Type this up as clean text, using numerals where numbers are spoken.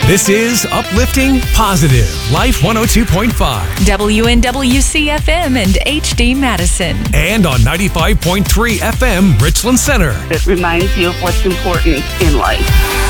This is Uplifting Positive Life 102.5 WNWC-FM and HD Madison. and on 95.3 FM Richland Center. It reminds you of what's important in life.